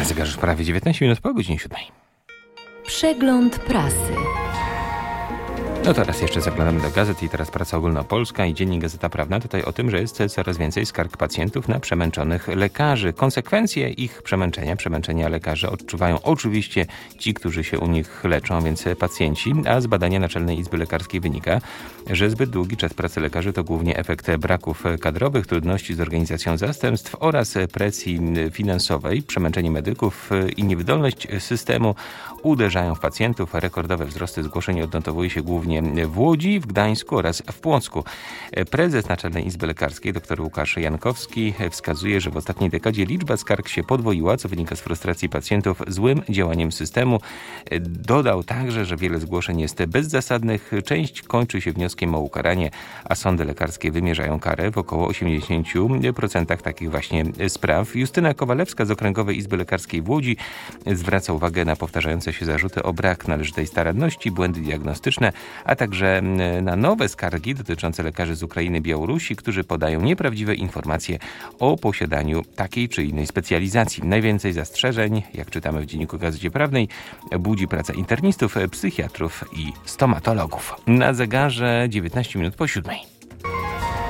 Na zegarze prawie 19 minut po godzinie 7. Przegląd prasy. No teraz jeszcze zaglądamy do gazet i teraz Praca Ogólnopolska i Dziennik Gazeta Prawna. Tutaj o tym, że jest coraz więcej skarg pacjentów na przemęczonych lekarzy. Konsekwencje ich przemęczenia lekarzy odczuwają oczywiście ci, którzy się u nich leczą, więc pacjenci. A z badania Naczelnej Izby Lekarskiej wynika, że zbyt długi czas pracy lekarzy to głównie efekt braków kadrowych, trudności z organizacją zastępstw oraz presji finansowej. Przemęczenie medyków i niewydolność systemu uderzają w pacjentów. Rekordowe wzrosty zgłoszeń odnotowuje się głównie w Łodzi, w Gdańsku oraz w Płocku. Prezes Naczelnej Izby Lekarskiej dr Łukasz Jankowski wskazuje, że w ostatniej dekadzie liczba skarg się podwoiła, co wynika z frustracji pacjentów złym działaniem systemu. Dodał także, że wiele zgłoszeń jest bezzasadnych, część kończy się wnioskiem o ukaranie, a sądy lekarskie wymierzają karę w około 80% takich właśnie spraw. Justyna Kowalewska z Okręgowej Izby Lekarskiej w Łodzi zwraca uwagę na powtarzające się zarzuty o brak należytej staranności, błędy diagnostyczne, a także na nowe skargi dotyczące lekarzy z Ukrainy i Białorusi, którzy podają nieprawdziwe informacje o posiadaniu takiej czy innej specjalizacji. Najwięcej zastrzeżeń, jak czytamy w Dzienniku Gazecie Prawnej, budzi praca internistów, psychiatrów i stomatologów. Na zegarze 19 minut po 7.